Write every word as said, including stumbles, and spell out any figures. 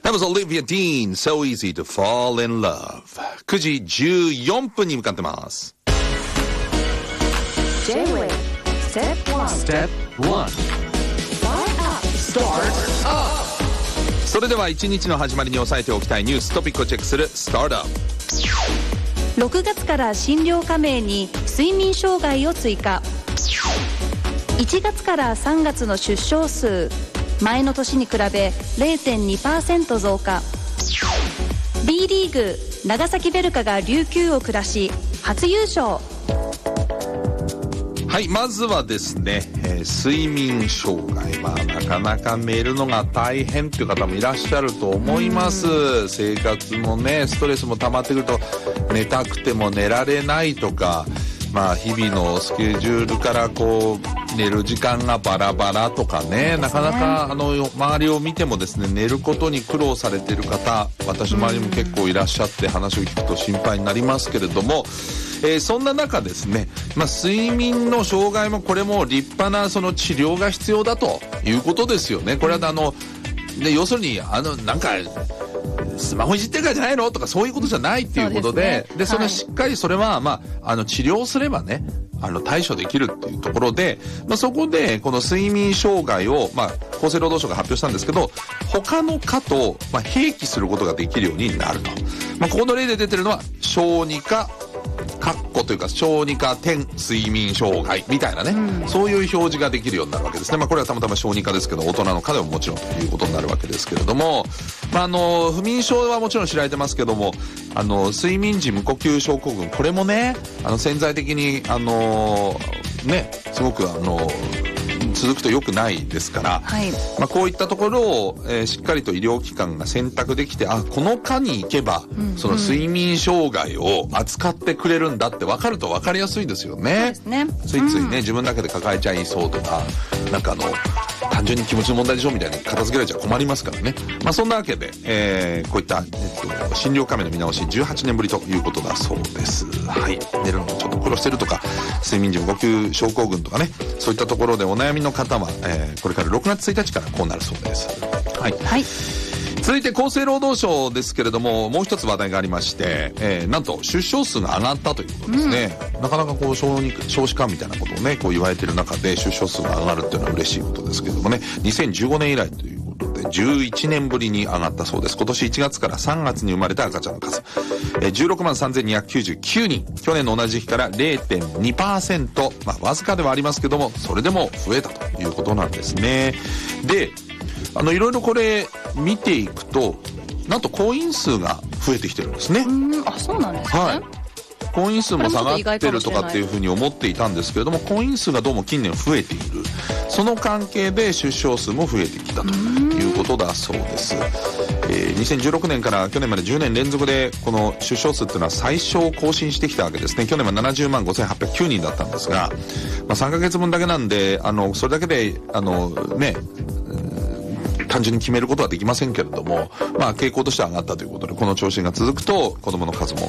That was Olivia Dean, So Easy to Fall in Love。 くじじゅうよんぷんに向かってます。 J-Wave Step ワン Step ワン Start Up。 それでは一日の始まりに押さえておきたいニューストピックをチェックするスタートアップ。 ろくがつから診療加盟に睡眠障害を追加。いちがつからさんがつの出生数前の年に比べ れいてんにパーセント 増加。 B リーグ長崎ベルカが琉球を下し初優勝。 はい、まずはですね、えー、睡眠障害、まあなかなか寝るのが大変という方もいらっしゃると思います。生活もね、ストレスも溜まってくると寝たくても寝られないとか、まあ日々のスケジュールからこう寝る時間がバラバラとかね、なかなかあの周りを見てもですね、寝ることに苦労されている方、私周りも結構いらっしゃって話を聞くと心配になりますけれども、えー、そんな中ですね、まあ、睡眠の障害もこれも立派なその治療が必要だということですよね。これはあの、ね、要するにあのなんかスマホいじってるからじゃないのとかそういうことじゃないっていうことで、で、それしっかりそれは、まあ、あの治療すればね、あの対処できるっていうところで、まあ、そこでこの睡眠障害を、まあ、厚生労働省が発表したんですけど、他の科と、まあ、併記することができるようになると。まあ、ここの例で出てるのは小児科カッコというか小児科点睡眠障害みたいなね、うん、そういう表示ができるようになるわけですね。まあこれはたまたま小児科ですけど、大人の科でももちろんということになるわけですけれども、まああの不眠症はもちろん知られてますけども、あの睡眠時無呼吸症候群、これもね、あの潜在的にあのねすごくあの続くと良くないですから、はい、まあ、こういったところを、えー、しっかりと医療機関が選択できて、あ、この科に行けば、うんうん、その睡眠障害を扱ってくれるんだって分かると分かりやすいですよね。 そうですね。 ついついね、うん、自分だけで抱えちゃいそうとか、なんかあの単純に気持ちの問題でしょみたいに片付けられちゃ困りますからね。まあそんなわけで、えー、こういった、えっと、診療加盟の見直しじゅうはちねんぶりということだそうです。はい。寝るのちょっと苦労してるとか、睡眠時無呼吸症候群とかね、そういったところでお悩みの方は、えー、これからろくがつついたちからこうなるそうです。はい。はい。続いて厚生労働省ですけれども、もう一つ話題がありまして、えー、なんと出生数が上がったということですね。うん、なかなかこう小児少子化みたいなことをね、こう言われている中で出生数が上がるっていうのは嬉しいことですけれどもね、にせんじゅうごねん以来ということでじゅういちねんぶりに上がったそうです。今年いちがつからさんがつに生まれた赤ちゃんの数、えー、じゅうろくまんさんぜんにひゃくきゅうじゅうきゅうにん、去年の同じ時期から れいてんにパーセント、まあわずかではありますけども、それでも増えたということなんですね。で、あのいろいろこれ見ていくと、なんと婚姻数が増えてきてるんですね。 うん、あ、そうなんですね。はい。 婚姻数も下がってるとかっていうふうに思っていたんですけれども、婚姻数がどうも近年増えている。その関係で出生数も増えてきたということだそうです。えー、にせんじゅうろくねんから去年までじゅうねん連続でこの出生数っていうのは最小を更新してきたわけですね。去年はななじゅうまんごせんはっぴゃくきゅうにんだったんですが、まあ、さんかげつぶんだけなんで、あのそれだけであのね単純に決めることはできませんけれども、まあ傾向としては上がったということで、この調子が続くと子どもの数も